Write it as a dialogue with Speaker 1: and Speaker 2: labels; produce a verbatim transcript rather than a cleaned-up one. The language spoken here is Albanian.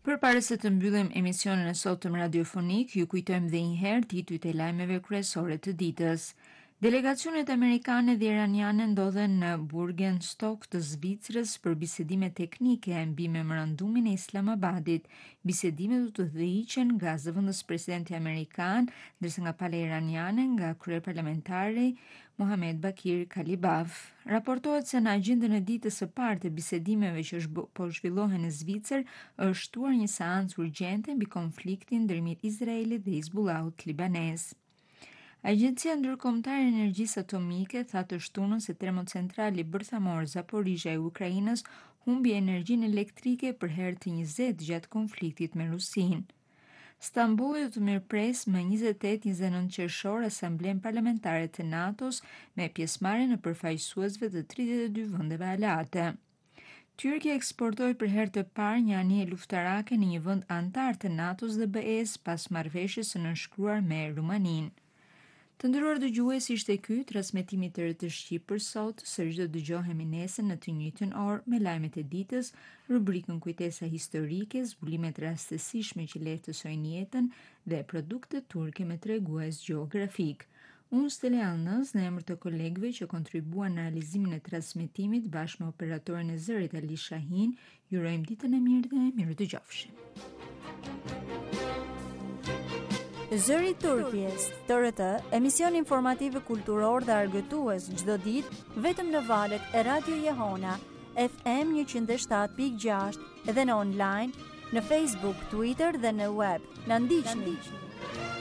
Speaker 1: Përpara se të mbyllim emisionin e sotëm radiofonik, ju kujtojmë edhe një herë titujt e lajmeve kryesore të ditës. Delegacionet amerikane dhe iraniane ndodhen në Burgenstock të Zvicrës për bisedime teknike mbi memorandumin e Islamabadit. Bisedimet do të udhëhiqen nga zëvendës presidenti amerikan, ndërsa nga pala iraniane nga kryeparlamentari Mohamed Bakir Kalibaf. Raportohet se në agjendën e ditës së parë të bisedimeve që është po zhvillohen në Zvicër, është shtuar një seancë urgjente mbi konfliktin ndërmjet Izraelit dhe Hizbullahut libanez. Agjencia Ndërkombëtare e Energjisë Atomike tha të shtunën se termocentrali bërthamor Zaporizhia e Ukrainës humbi energjinë elektrike për herë të njëzet gjatë konfliktit me Rusinë. Stambolli do të mirëpres më njëzet e tetë njëzet e nëntë qershor Asamblen Parlamentare të NATO-s me pjesëmarrjen e përfaqësuesve të tridhjetë e dy vendeve aleate. Tyrkia eksportoi për herë të parë një anije luftarake në një vend antar të NATO-s dhe B E-s pas marrëveshjes së nënshkruar me Rumaninë. Të nderuar dëgjues, ishte ky transmetimi i tërë të Shqip për sot. Sërish do dëgjohemi nesër në të njëjtën orë me lajmet e ditës, rubrikën Kujtesa historike, zbulimet rastësishme që lehtësojnë jetën dhe produkte turke me tregues gjeografik. Unë Stella Alnës, në emër të kolegëve që kontribuan në realizimin e transmetimit bashkë me operatorin e zërit Ali Shahin, ju urojmë ditën e mirë dhe mirë dëgjofshim.
Speaker 2: Zëri i Turqisë, T R T, emision informativ kulturor dhe argëtues çdo ditë vetëm në valët e Radio Jehona, F M një zero shtat pikë gjashtë dhe në online, në Facebook, Twitter dhe në web. Na ndiqni.